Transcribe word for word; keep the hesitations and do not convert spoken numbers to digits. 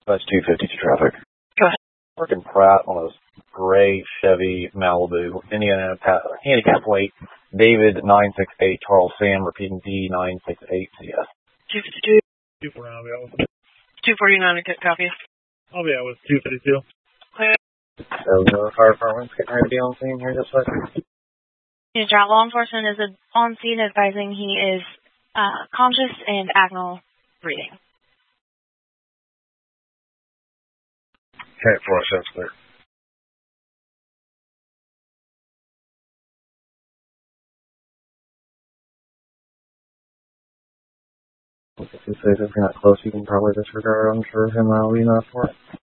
That's two fifty-two traffic. Go ahead. Working Pratt on a gray Chevy Malibu, Indiana handicap weight, David nine six eight, Charles Sam, repeating D nine six eight C S. two fifty-two. two forty-nine, I'll be out with two forty-nine, a good copy. I'll be out with two fifty-two. Clear. So the fire department's getting ready to be on scene here this second. Unit law enforcement is on scene advising he is uh, conscious and agonal breathing. Okay, four oh six, clear. If you say if you're not close, you can probably disregard. I'm sure him, I'll be enough for it.